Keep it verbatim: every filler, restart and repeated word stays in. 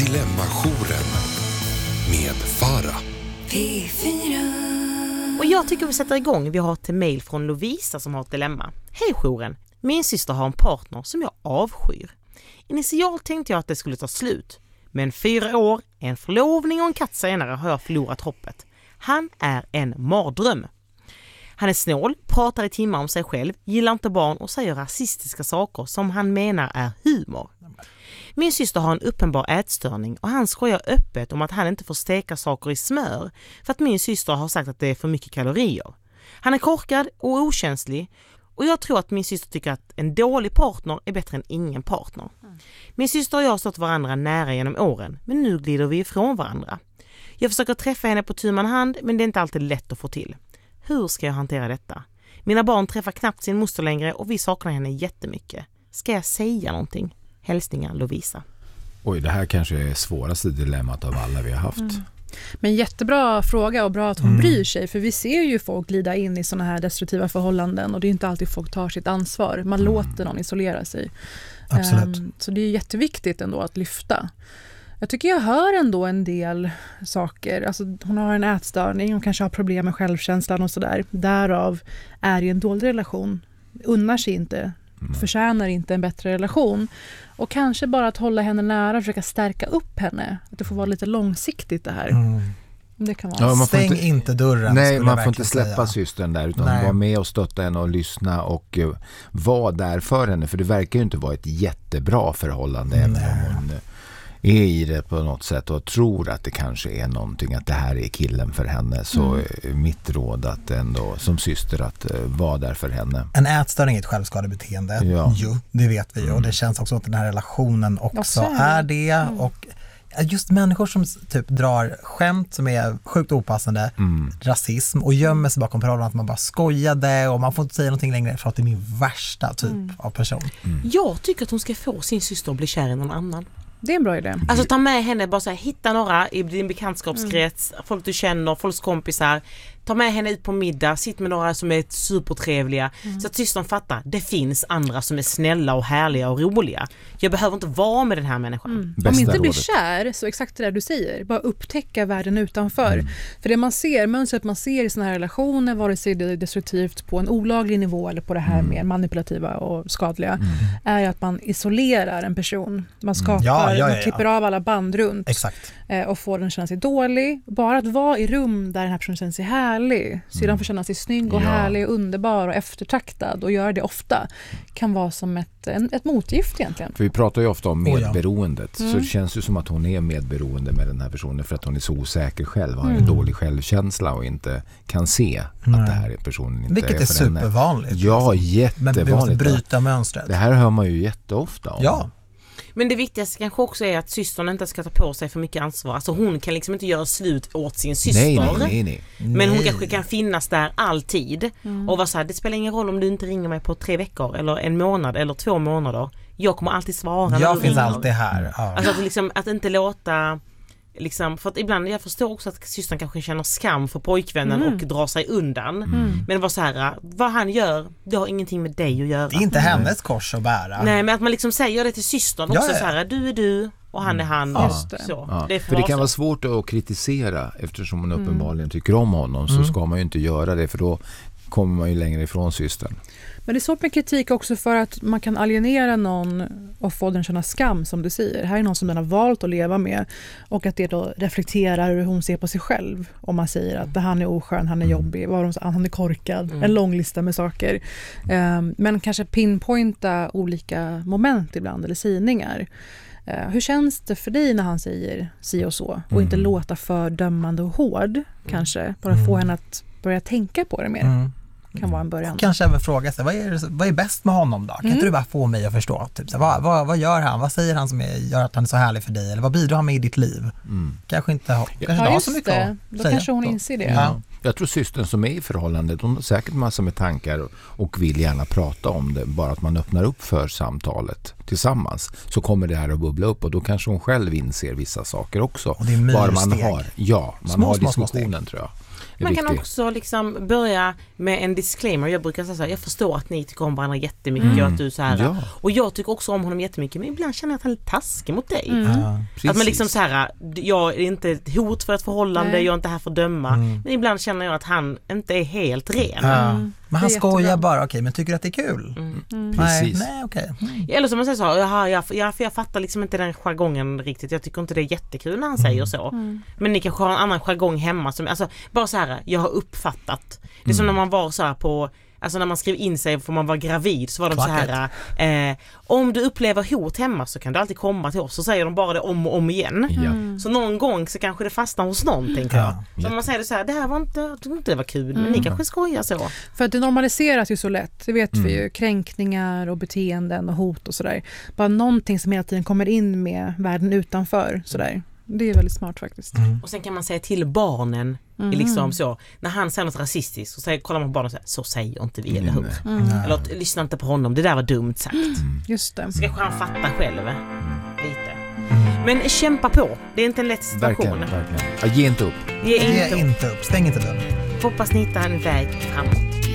Dilemmajouren med Farah. P fyra. Och jag tycker vi sätter igång. Vi har ett mejl från Lovisa som har ett dilemma. Hej jouren. Min syster har en partner som jag avskyr. Initialt tänkte jag att det skulle ta slut. Men fyra år, en förlovning och en katt senare har jag förlorat hoppet. Han är en mardröm. Han är snål, pratar i timmar om sig själv, gillar inte barn och säger rasistiska saker som han menar är humor. Min syster har en uppenbar ätstörning och han skojar öppet om att han inte får steka saker i smör för att min syster har sagt att det är för mycket kalorier. Han är korkad och okänslig och jag tror att min syster tycker att en dålig partner är bättre än ingen partner. Min syster och jag har stått varandra nära genom åren, men nu glider vi ifrån varandra. Jag försöker träffa henne på tu man hand, men det är inte alltid lätt att få till. Hur ska jag hantera detta? Mina barn träffar knappt sin moster längre och vi saknar henne jättemycket. Ska jag säga någonting? Hälsningar Lovisa. Oj, det här kanske är svåraste dilemmat av alla vi har haft. Mm. Men jättebra fråga och bra att hon mm. bryr sig. För vi ser ju folk glida in i såna här destruktiva förhållanden och det är inte alltid folk tar sitt ansvar. Man mm. låter någon isolera sig. Absolut. Um, så det är jätteviktigt ändå att lyfta. Jag tycker jag hör ändå en del saker. Alltså, hon har en ätstörning och kanske har problem med självkänslan och sådär. Därav är det en dålig relation. Unnar sig inte. Mm. Förtjänar inte en bättre relation. Och kanske bara att hålla henne nära och försöka stärka upp henne. Att det får vara lite långsiktigt det här. Mm. Det kan vara. Ja, man Stäng inte, inte dörren. Nej, man får inte släppa säga. systern där utan vara med och stötta henne och lyssna och uh, vara där för henne. För det verkar ju inte vara ett jättebra förhållande även om hon är i det på något sätt och tror att det kanske är någonting, att det här är killen för henne. Så mm. är mitt råd att ändå som syster att uh, vara där för henne. En ätstörning är ett självskadebeteende. Ja. Jo, det vet vi. Mm. Och det känns också att den här relationen också, också är det. Mm. Och just människor som typ drar skämt som är sjukt opassande, mm. rasism och gömmer sig bakom parollen att man bara skojade och man får inte säga någonting längre för att det är min värsta typ mm. av person. Mm. Jag tycker att hon ska få sin syster att bli kär i någon annan. Det är en bra idé. Alltså ta med henne, bara så här, hitta några i din bekantskapskrets, mm. folk du känner, folks kompisar. Ta med henne ut på middag, sitt med några som är supertrevliga. Mm. Så att systern fattar, det finns andra som är snälla och härliga och roliga. Jag behöver inte vara med den här människan. Mm. Om inte blir kär, så exakt det där du säger. Bara upptäcka världen utanför. Mm. För det man ser, mönstret man ser i såna här relationer, vare sig det är destruktivt på en olaglig nivå eller på det här mm. mer manipulativa och skadliga, mm. är att man isolerar en person. Man skapar, ja, ja, ja, ja. man klipper av alla band runt. Exakt. Och får den känna sig dålig. Bara att vara i rum där den här personen känner sig härlig, så mm. den får känna sig snygg och ja. härlig och underbar och eftertraktad och göra det ofta, kan vara som ett, en, ett motgift egentligen. För vi pratar ju ofta om medberoendet, oh, ja. så mm. det känns ju som att hon är medberoende med den här personen för att hon är så osäker själv, har mm. en dålig självkänsla och inte kan se mm. att det här är personen inte Vilket är är för supervanligt. Henne. Ja, jättevanligt. Men vi måste bryta mönstret. Det här hör man ju jätteofta om. Ja. Men det viktigaste kanske också är att systern inte ska ta på sig för mycket ansvar. Alltså hon kan liksom inte göra slut åt sin syster. Nej, nej, nej, nej. Men hon nej. kanske kan finnas där alltid. Mm. Och vara så här, det spelar ingen roll om du inte ringer mig på tre veckor eller en månad eller två månader. Jag kommer alltid svara. Jag finns alltid här. Ja. Alltså att, liksom, att inte låta... Liksom, för att ibland, jag förstår också att systern kanske känner skam för pojkvännen mm. och drar sig undan. Mm. Men det var så här, vad han gör, det har ingenting med dig att göra. Det är inte hennes kors att bära. Nej, men att man liksom säger det till systern också, ja, ja. så här, du är du och han är han. Ja. Just det. Så. Ja. Det är för det kan vara svårt att kritisera eftersom hon uppenbarligen mm. tycker om honom, så mm. ska man ju inte göra det, för då kommer man ju längre ifrån systern. Men det är svårt med kritik också för att man kan alienera någon och få den känna skam, som du säger. Här är någon som den har valt att leva med, och att det då reflekterar hur hon ser på sig själv. Om man säger att han är oskön, han är jobbig, han är korkad, mm. en lång lista med saker. Um, men kanske pinpointa olika moment ibland, eller sägningar. Uh, hur känns det för dig när han säger si och så? Och mm. inte låta för dömande och hård, mm. kanske. Bara få henne att börja tänka på det mer. Mm. Kan vara en början. Kanske även fråga sig, vad är, vad är bäst med honom då? Kan mm. inte du bara få mig att förstå? Typ, så, vad, vad, vad gör han? Vad säger han som är, gör att han är så härlig för dig? Eller vad bidrar han med i ditt liv? Mm. Kanske inte ha, kanske ja, ha just så mycket det. Då säga, kanske hon då. inser det. Ja. Jag tror systern som är i förhållandet, hon har säkert massor med tankar och, och vill gärna prata om det. Bara att man öppnar upp för samtalet tillsammans så kommer det här att bubbla upp och då kanske hon själv inser vissa saker också. Och det är bara man har, ja, man små, har små, diskussionen små tror jag. Man kan också liksom börja med en disclaimer. Jag brukar säga så här, jag förstår att ni tycker om varandra jättemycket mm. och att du så här, ja. och jag tycker också om honom jättemycket, men ibland känner jag att han är lite taskig mot dig. Mm. Ja, att man liksom så här, jag är inte ett hot för ett förhållande, Nej. jag är inte här för att döma, mm. men ibland känner jag att han inte är helt ren. Ja. Mm. Men han skojar bara, okej, okay, men tycker du att det är kul? Mm. Mm. Nej, nej okej. Okay. Mm. Eller som man säger så, jag, jag, jag, jag fattar liksom inte den jargongen riktigt. Jag tycker inte det är jättekul när han mm. säger så. Mm. Men ni kanske har en annan jargong hemma som, alltså bara så här, jag har uppfattat. Det är som mm. när man var så här på, alltså när man skrev in sig för man var gravid så var de Klacket. så här eh, om du upplever hot hemma så kan du alltid komma till oss, så säger de bara det om och om igen. Mm. Så någon gång så kanske det fastnar hos någon, tänker jag. Ja. Så man säger det så här, det här var inte, jag tyckte inte det var kul, mm. men ni kanske skojar så. För att det normaliseras ju så lätt, det vet mm. vi ju, kränkningar och beteenden och hot och sådär. Bara någonting som hela tiden kommer in med världen utanför, sådär. Det är väldigt smart faktiskt. Mm. Och sen kan man säga till barnen mm. liksom så, när han säger något rasistiskt så säger, kollar man på barnen och säger, så säger inte vi, eller hur? Mm. Eller lyssna inte på honom, det där var dumt sagt. Mm. Just det. Så kanske han fattar själv lite. Mm. Men kämpa på, det är inte en lätt situation. Verkligen, verkligen. Ja, ge inte upp. Ge inte, ge inte upp, stäng inte dörren. Hoppas ni hittar en väg framåt.